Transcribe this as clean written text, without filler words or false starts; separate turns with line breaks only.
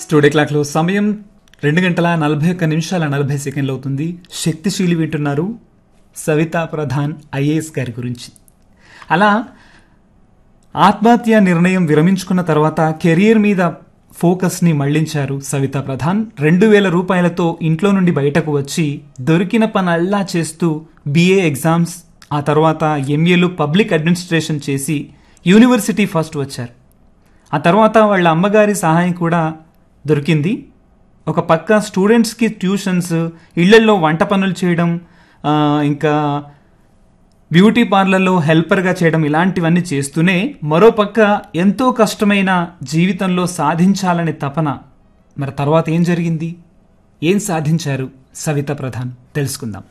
Studio క్లాక్లో సమయం 2:41 అవుతుంది. శక్తిశీలి వింటున్నారు. సవితా ప్రధాన్ ఐఏఎస్ గారి గురించి. అలా ఆత్మహత్య నిర్ణయం విరమించుకున్న తర్వాత కెరీర్ మీద ఫోకస్ని మళ్లించారు సవితా ప్రధాన్. 2,000 రూపాయలతో ఇంట్లో నుండి బయటకు వచ్చి దొరికిన పనల్లా చేస్తూ BA ఎగ్జామ్స్, ఆ తర్వాత MAలు పబ్లిక్ అడ్మినిస్ట్రేషన్ చేసి యూనివర్సిటీ ఫస్ట్ వచ్చారు. ఆ తర్వాత వాళ్ళ అమ్మగారి సహాయం కూడా దొరికింది. ఒక పక్క స్టూడెంట్స్కి ట్యూషన్స్, ఇళ్లల్లో వంట పనులు చేయడం, ఇంకా బ్యూటీ పార్లర్లో హెల్పర్గా చేయడం, ఇలాంటివన్నీ చేస్తూనే మరోపక్క ఎంతో కష్టమైన జీవితంలో సాధించాలనే తపన. మరి తర్వాత ఏం జరిగింది, ఏం సాధించారు సవితా ప్రధాన్, తెలుసుకుందాం.